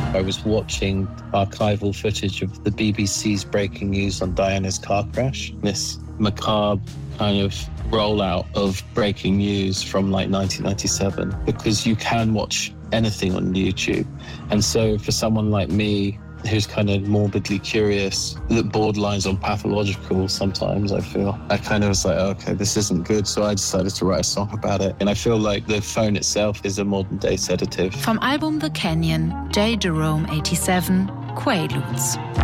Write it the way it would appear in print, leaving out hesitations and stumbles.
I was watching archival footage of the BBC's breaking news on Diana's car crash. This macabre kind of rollout of breaking news from like 1997, because you can watch anything on YouTube. And so for someone like me, who's kind of morbidly curious, that borderlines on pathological sometimes, I feel. I kind of was like, okay, this isn't good, so I decided to write a song about it. And I feel like the phone itself is a modern-day sedative. Vom Album The Canyon, J. Jerome 87, Quaaludes.